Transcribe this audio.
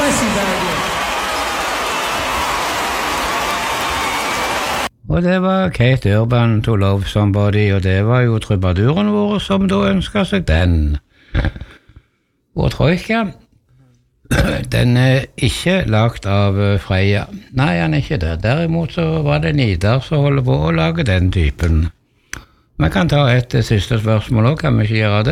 Presseberget. Og det var Kate Urban to Love Somebody, og det var jo trubaduren vår som da ønsket seg den. Vår troika, den er ikke lagt av Freia. Nei, han er ikke det. Derimot så var det Nidar som holder på å lage den typen. Vi kan ta et siste spørsmål også, kan vi ikke gjøre det?